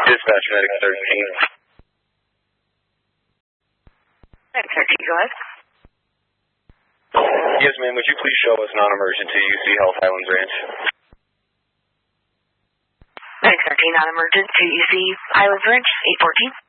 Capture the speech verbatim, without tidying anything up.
Dispatch, Medic thirteen. Medic thirteen, go ahead. Yes, ma'am. Would you please show us non-emergency U C Health Highlands Ranch? Medic thirteen, non-emergency U C Highlands Ranch, eight fourteen.